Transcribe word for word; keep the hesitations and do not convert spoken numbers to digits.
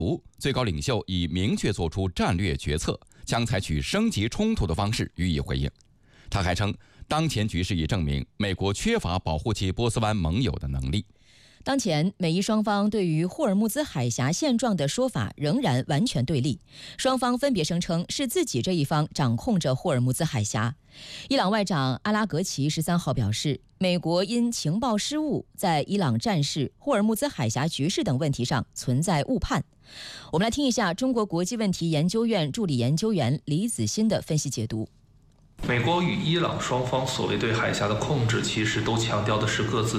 最高领袖已明确作出战略决策，将采取升级冲突的方式予以回应。他还称，当前局势已证明美国缺乏保护其波斯湾盟友的能力。 当前，美伊双方对于霍尔木兹海峡现状的说法仍然完全对立，双方分别声称是自己这一方掌控着霍尔木兹海峡。伊朗外长阿拉格齐十三号表示，美国因情报失误，在伊朗战事、霍尔木兹海峡局势等问题上存在误判。我们来听一下中国国际问题研究院助理研究员李子欣的分析解读。 美国与伊朗双方所谓对海峡的控制，其实都强调的是各自